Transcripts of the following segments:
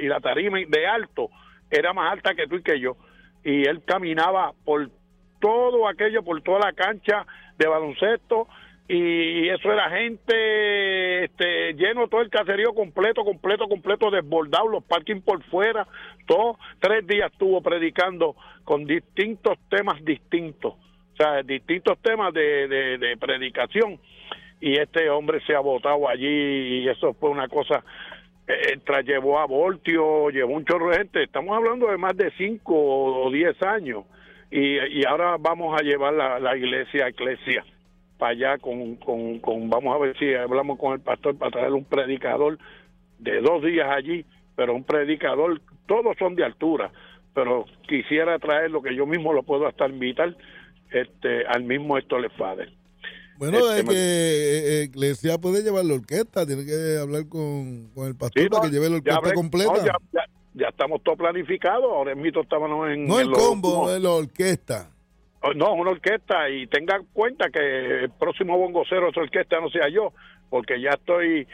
y la tarima de alto era más alta que tú y que yo, y él caminaba por todo aquello, por toda la cancha de baloncesto, y eso era gente lleno, todo el caserío completo, desbordado, los parking por fuera, todo. 3 días estuvo predicando con distintos temas distintos, o sea, distintos temas de predicación, y hombre se ha botado allí, y eso fue una cosa. Llevó a Voltio, llevó un chorro de gente, estamos hablando de más de 5 o 10 años, y ahora vamos a llevar la iglesia para allá con vamos a ver si hablamos con el pastor para traer un predicador de 2 días allí, pero un predicador, todos son de altura, pero quisiera traer lo que yo mismo lo puedo hasta invitar, al mismo Héctor Fader. Bueno, es que Iglesia puede llevar la orquesta, tiene que hablar con el pastor, sí, para que lleve la orquesta completa. No, ya estamos todo planificado, ahora mismo estábamos en... No el combo, es la orquesta. No, es una orquesta, y tenga en cuenta que el próximo bongocero de esa orquesta no sea yo, porque ya estoy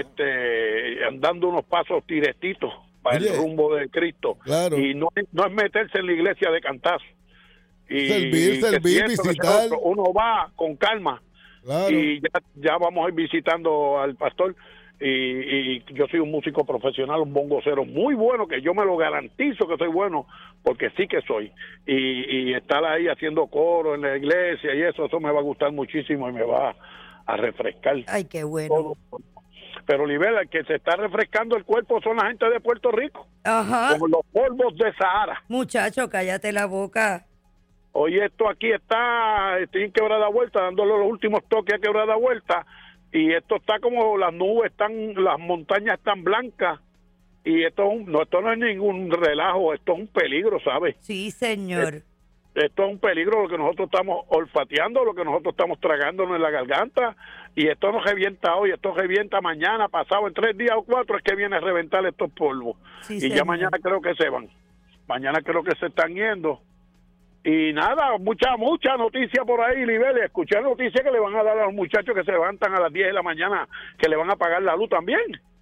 andando unos pasos directitos para el rumbo de Cristo. Claro. Y no es meterse en la iglesia de cantazo. Servir, visitar. Uno va con calma. Claro. Y ya vamos a ir visitando al pastor, y yo soy un músico profesional, un bongocero muy bueno, que yo me lo garantizo que soy bueno, porque sí que soy, y estar ahí haciendo coro en la iglesia y eso me va a gustar muchísimo y me va a refrescar. Ay, qué bueno. Todo. Pero Olivera, el que se está refrescando el cuerpo son la gente de Puerto Rico. Ajá. Como los polvos de Sahara. Muchacho, cállate la boca. Oye, esto aquí estoy en Quebrada Vuelta, dándole los últimos toques a Quebrada Vuelta, y esto está como las montañas están blancas, y esto no es ningún relajo, esto es un peligro, ¿sabes? Sí, señor. Esto es un peligro, lo que nosotros estamos olfateando, lo que nosotros estamos tragándonos en la garganta, y esto no revienta hoy, esto revienta mañana, pasado, en 3 días o 4 es que viene a reventar estos polvos, sí, y señor. Ya mañana creo que se van, mañana creo que se están yendo. Y nada, mucha noticia por ahí, Libeli. Escuché noticias que le van a dar a los muchachos que se levantan a las 10 de la mañana, que le van a pagar la luz también.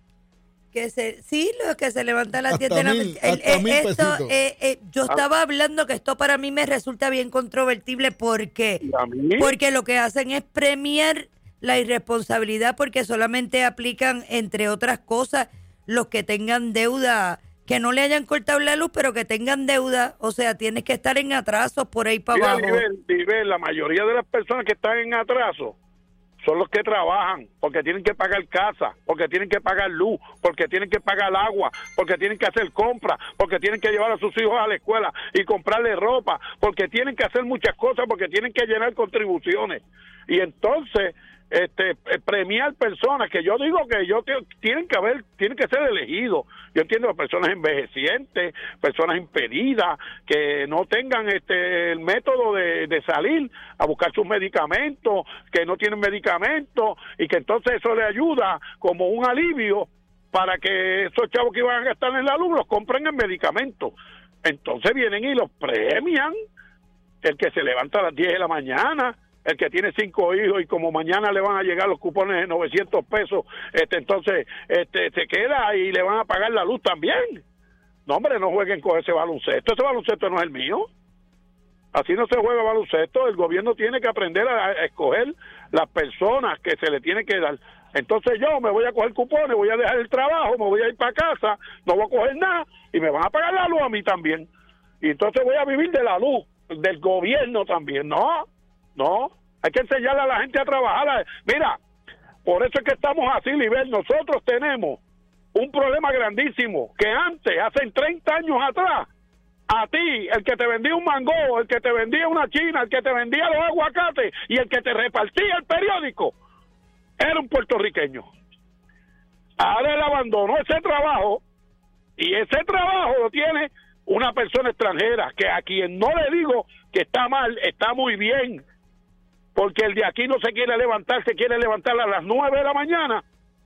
Sí, los que se levantan a las 10 de la mañana. Yo estaba hablando que esto para mí me resulta bien controvertible porque lo que hacen es premiar la irresponsabilidad, porque solamente aplican, entre otras cosas, los que tengan deuda, que no le hayan cortado la luz, pero que tengan deuda. O sea, tienes que estar en atrasos por ahí para abajo. Nivel, la mayoría de las personas que están en atraso son los que trabajan, porque tienen que pagar casa, porque tienen que pagar luz, porque tienen que pagar agua, porque tienen que hacer compras, porque tienen que llevar a sus hijos a la escuela y comprarle ropa, porque tienen que hacer muchas cosas, porque tienen que llenar contribuciones. Y entonces premiar personas que yo digo que tienen que ser elegidos. Yo entiendo a personas envejecientes, personas impedidas, que no tengan el método de salir a buscar sus medicamentos, que no tienen medicamentos, y que entonces eso le ayuda como un alivio para que esos chavos que iban a gastar en la luz los compren en medicamentos. Entonces vienen y los premian, el que se levanta a las 10 de la mañana, el que tiene 5 hijos y como mañana le van a llegar los cupones de 900 pesos, entonces se queda y le van a pagar la luz también. No, hombre, no jueguen con ese baloncesto no es el mío. Así no se juega baloncesto. El gobierno tiene que aprender a escoger las personas que se le tiene que dar. Entonces yo me voy a coger cupones, voy a dejar el trabajo, me voy a ir para casa, no voy a coger nada y me van a pagar la luz a mí también. Y entonces voy a vivir de la luz, del gobierno también. No, hay que enseñarle a la gente a trabajar. Mira, por eso es que estamos así, Libel. Nosotros tenemos un problema grandísimo, que antes, hace 30 años atrás, a ti, el que te vendía un mango, el que te vendía una china, el que te vendía los aguacates y el que te repartía el periódico, era un puertorriqueño. Ahora él abandonó ese trabajo, y ese trabajo lo tiene una persona extranjera, que a quien no le digo que está mal, está muy bien, porque el de aquí no se quiere levantar a las 9 de la mañana,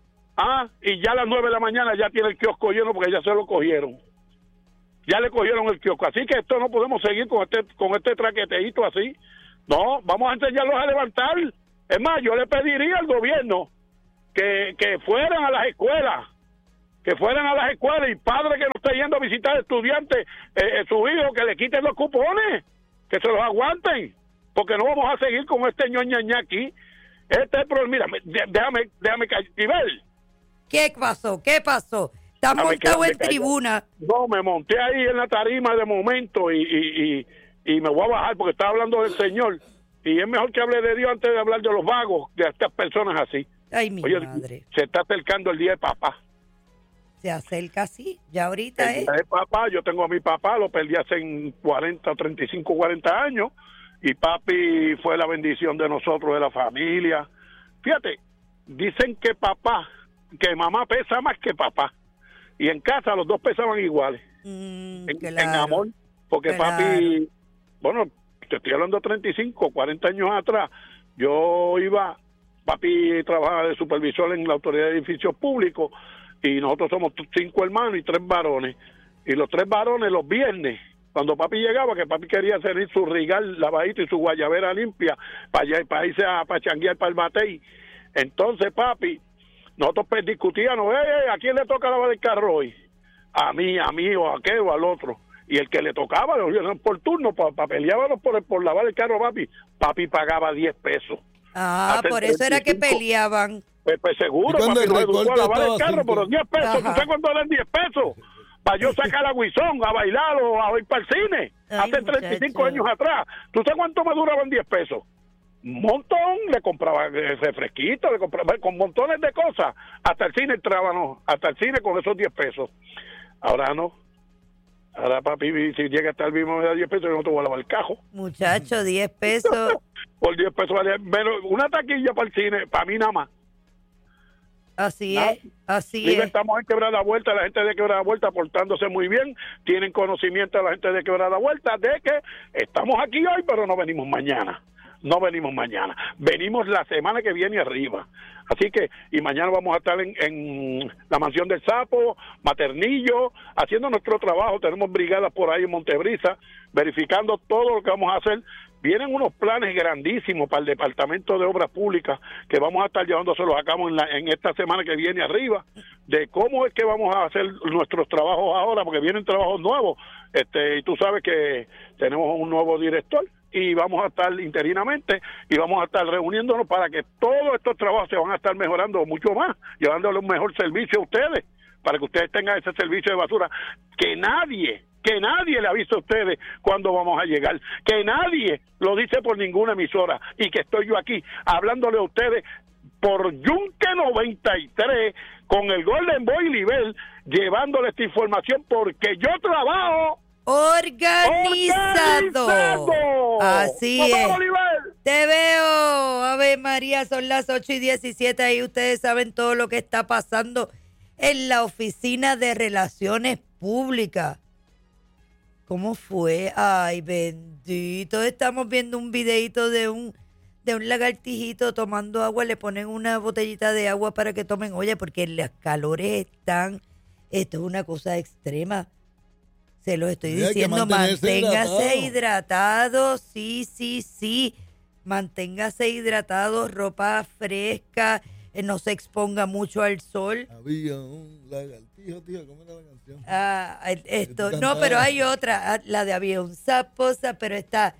y ya a las 9 de la mañana ya tiene el kiosco lleno porque ya se lo cogieron. Ya le cogieron el kiosco, así que esto no podemos seguir con este traqueteíto así. No, vamos a enseñarlos a levantar. Es más, yo le pediría al gobierno que fueran a las escuelas que fueran a las escuelas, y padre que no esté yendo a visitar estudiantes, su hijo, que le quiten los cupones, que se los aguanten, porque no vamos a seguir con este ñoñaña aquí. Este es el problema. Mira, déjame ver. ¿Qué pasó? ¿Estás montado en tribuna? No, me monté ahí en la tarima de momento y me voy a bajar porque estaba hablando del Señor. Y es mejor que hable de Dios antes de hablar de los vagos, de estas personas así. Ay, mi madre. Se está acercando el día de papá. Se acerca así, ya ahorita el día de papá, yo tengo a mi papá, lo perdí hace 40 años. Y papi fue la bendición de nosotros, de la familia. Fíjate, dicen que mamá pesa más que papá. Y en casa los dos pesaban iguales. En amor. Porque papi, bueno, te estoy hablando de 35, 40 años atrás, papi trabajaba de supervisor en la Autoridad de Edificios Públicos, y nosotros somos 5 hermanos y 3 varones. Y los 3 varones los viernes, cuando papi llegaba, que papi quería hacer su rigal lavadito y su guayabera limpia para irse a pachanguear para el batey. Entonces papi, nosotros discutíamos, ¿a quién le toca lavar el carro hoy? A mí o a aquel o al otro. Y el que le tocaba, por turno, peleábamos por lavar el carro, papi pagaba 10 pesos. Por eso era que peleaban. Pues seguro, papi nos educó a lavar el carro por los 10 pesos. Ajá. ¿Tú sabes cuánto eran 10 pesos? Para yo sacar a Guisón, a bailar o a ir para el cine. Ay, hace 35 años atrás. ¿Tú sabes cuánto me duraban 10 pesos? Un montón, le compraba refresquito, le compraba con montones de cosas. Hasta el cine entrábamos, hasta el cine con esos 10 pesos. Ahora no. Ahora papi, si llega hasta el mismo me da 10 pesos, yo no te voy a lavar el cajo. Muchacho, 10 pesos. Por 10 pesos vale menos, una taquilla para el cine, para mí nada más. Así es. Estamos en Quebrada Vuelta, la gente de Quebrada Vuelta portándose muy bien, tienen conocimiento de la gente de Quebrada Vuelta de que estamos aquí hoy, pero no venimos mañana. Venimos la semana que viene arriba. Así que, y mañana vamos a estar en la Mansión del Sapo, Maternillo, haciendo nuestro trabajo. Tenemos brigadas por ahí en Montebrisa, verificando todo lo que vamos a hacer. Vienen unos planes grandísimos para el Departamento de Obras Públicas que vamos a estar llevándoselos a cabo en esta semana que viene arriba, de cómo es que vamos a hacer nuestros trabajos ahora, porque vienen trabajos nuevos. Y tú sabes que tenemos un nuevo director y vamos a estar interinamente y vamos a estar reuniéndonos para que todos estos trabajos se van a estar mejorando mucho más, llevándole un mejor servicio a ustedes, para que ustedes tengan ese servicio de basura que nadie le avisa a ustedes cuándo vamos a llegar, que nadie lo dice por ninguna emisora, y que estoy yo aquí hablándole a ustedes por Yunque 93 con el Golden Boy Nivel, llevándole esta información porque yo trabajo organizado. Así es. Te veo. Ave María, son las 8:17 y ustedes saben todo lo que está pasando en la Oficina de Relaciones Públicas. ¿Cómo fue? Ay, bendito. Estamos viendo un videito de un lagartijito tomando agua. Le ponen una botellita de agua para que tomen. Oye, porque los calores están... Esto es una cosa extrema. Se lo estoy diciendo. Manténgase hidratado. Sí. Manténgase hidratado. Ropa fresca. No se exponga mucho al sol. Había un lagartijo, tío, ¿cómo era la canción? No, pero hay otra, la de había un sapo, pero está...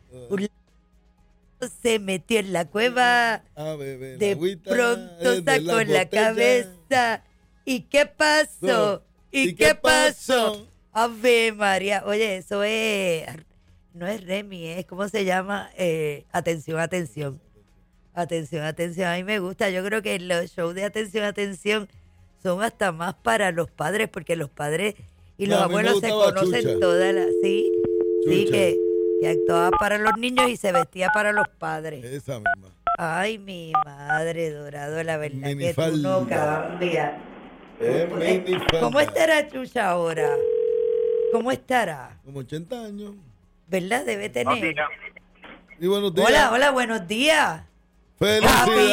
Se metió en la cueva, de pronto sacó la cabeza. ¿Y qué pasó? ¿Y qué pasó? Ave María. Oye, eso es... No es Remy, es... ¿Cómo se llama? Atención. Atención, a mí me gusta. Yo creo que los shows de atención son hasta más para los padres, porque los padres y los abuelos se conocen Chucha. Todas las... Sí, que actuaba para los niños y se vestía para los padres. Esa misma. Ay, mi madre, Dorado, la verdad que tú no cambias. ¿Cómo estará Chucha ahora? ¿Cómo estará? Como 80 años. ¿Verdad? Debe tener. Y buenos días. Hola, buenos días. Felicidades.